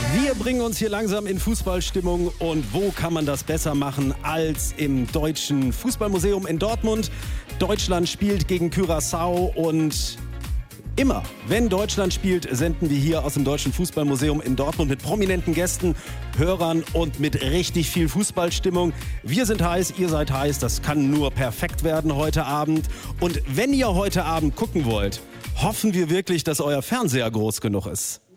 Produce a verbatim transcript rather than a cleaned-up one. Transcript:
Wir bringen uns hier langsam in Fußballstimmung und wo kann man das besser machen als im Deutschen Fußballmuseum in Dortmund? Deutschland spielt gegen Curaçao und immer, wenn Deutschland spielt, senden wir hier aus dem Deutschen Fußballmuseum in Dortmund mit prominenten Gästen, Hörern und mit richtig viel Fußballstimmung. Wir sind heiß, ihr seid heiß, das kann nur perfekt werden heute Abend. Und wenn ihr heute Abend gucken wollt, hoffen wir wirklich, dass euer Fernseher groß genug ist.